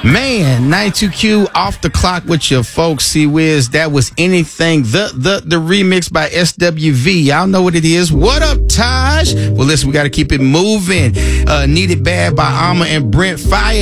Man, 92Q off the clock with your folks, C-Wiz. That was Anything, the remix by SWV. Y'all know what it is. What up, Taj? Well, listen, we got to keep it moving. Need It Bad by Alma and Brent Fire.